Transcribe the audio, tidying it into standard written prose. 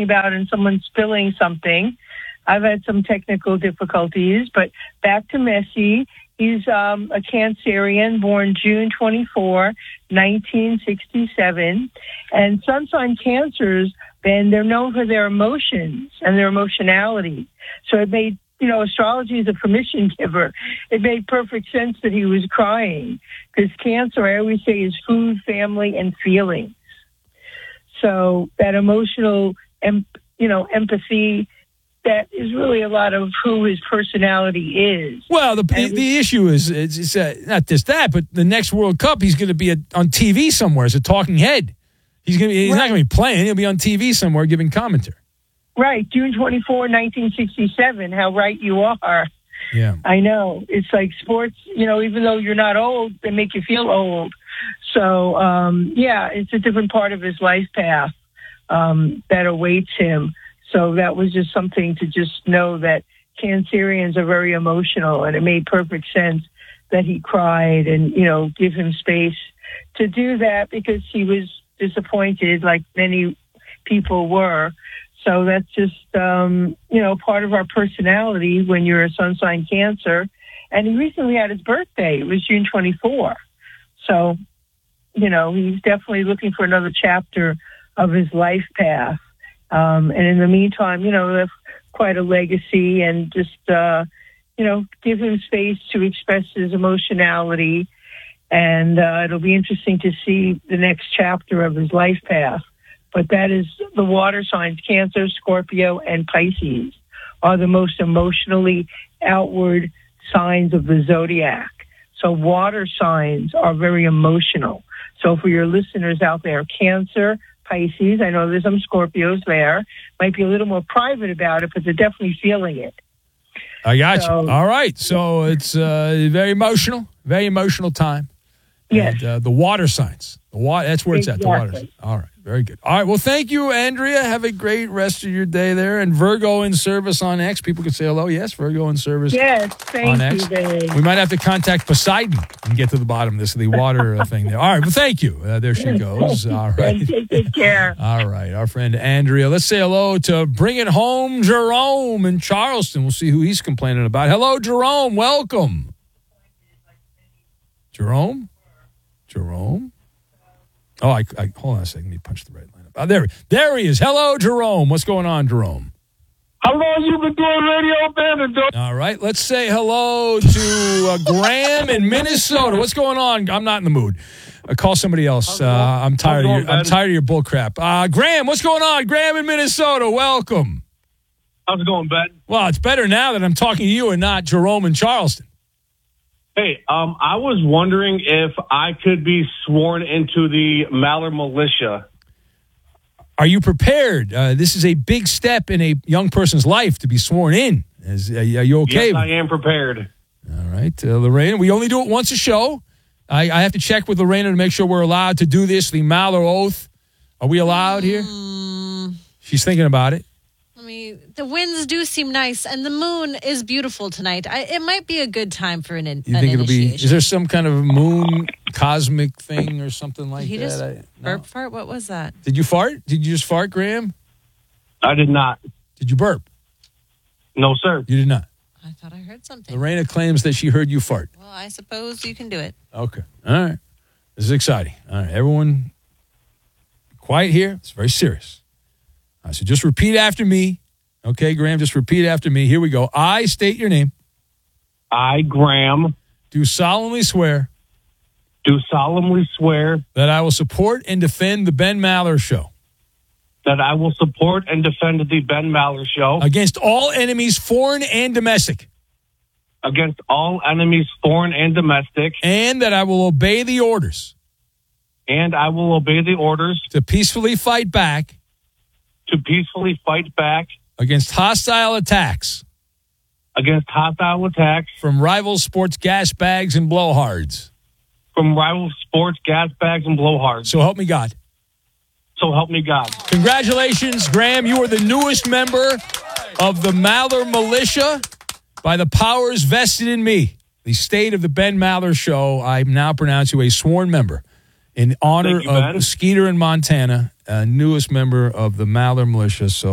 talking about and someone spilling something. I've had some technical difficulties, but back to Messi. He's a Cancerian, born June 24, 1967. And sun sign Cancers, Ben, they're known for their emotions and their emotionality. So it made, astrology is a permission giver. It made perfect sense that he was crying because Cancer, I always say, is food, family, and feelings. So that emotional, empathy, that is really a lot of who his personality is. Well, the issue is it's not just that, but the next World Cup, he's going to be on TV somewhere as a talking head. He's not going to be playing. He'll be on TV somewhere giving commentary. Right. June 24, 1967. How right you are. Yeah. I know. It's like sports, even though you're not old, they make you feel old. So, it's a different part of his life path that awaits him. So that was just something to just know that Cancerians are very emotional, and it made perfect sense that he cried and, give him space to do that because he was disappointed like many people were. So that's just, part of our personality when you're a sun sign Cancer. And he recently had his birthday. It was June 24. So, he's definitely looking for another chapter of his life path. And in the meantime, that's quite a legacy and just, give him space to express his emotionality. And it'll be interesting to see the next chapter of his life path. But that is the water signs, Cancer, Scorpio, and Pisces are the most emotionally outward signs of the zodiac. So water signs are very emotional. So for your listeners out there, Cancer, Pisces, I know there's some Scorpios there, might be a little more private about it, but they're definitely feeling it. I got you. All right. So it's very emotional time. Yes. And the water signs. That's where it's at, the water signs. All right. Very good. All right. Well, thank you, Andrea. Have a great rest of your day there. And Virgo in service on X. People can say hello. Yes, Virgo in service. Yes, thank you, babe. We might have to contact Poseidon and get to the bottom of the water thing there. All right. Well, thank you. There she goes. All right. Take care. All right. Our friend Andrea. Let's say hello to Bring It Home, Jerome in Charleston. We'll see who he's complaining about. Hello, Jerome. Welcome. Jerome? Oh, I hold on a second. Let me punch the right line up. There he is. Hello, Jerome. What's going on, Jerome? How long you been doing radio, man? All right. Let's say hello to Graham in Minnesota. What's going on? I'm not in the mood. Call somebody else. I'm tired of your bull crap. Graham, what's going on? Graham in Minnesota. Welcome. How's it going, Ben? Well, it's better now that I'm talking to you and not Jerome in Charleston. Hey, I was wondering if I could be sworn into the Maller Militia. Are you prepared? This is a big step in a young person's life to be sworn in. Are you okay? Yes, I am prepared. All right, Lorena, we only do it once a show. I have to check with Lorena to make sure we're allowed to do this, the Maller Oath. Are we allowed here? She's thinking about it. The winds do seem nice, and the moon is beautiful tonight. It might be a good time for an initiation. You think it'll be? Is there some kind of moon cosmic thing or something like that? He just burp fart? What was that? Did you fart? Did you just fart, Graham? I did not. Did you burp? No, sir. You did not? I thought I heard something. Lorena claims that she heard you fart. Well, I suppose you can do it. Okay. All right. This is exciting. All right. Everyone quiet here. It's very serious. So just repeat after me. Okay, Graham, just repeat after me. Here we go. I state your name. I, Graham. Do solemnly swear. Do solemnly swear. That I will support and defend the Ben Maller Show. That I will support and defend the Ben Maller Show. Against all enemies, foreign and domestic. Against all enemies, foreign and domestic. And that I will obey the orders. And I will obey the orders. To peacefully fight back. To peacefully fight back. Against hostile attacks. Against hostile attacks. From rival sports gas bags and blowhards. From rival sports gas bags and blowhards. So help me God. So help me God. Congratulations, Graham. You are the newest member of the Maller Militia by the powers vested in me. The state of the Ben Maller Show, I now pronounce you a sworn member in honor of Skeeter in Montana, newest member of the Maller Militia. So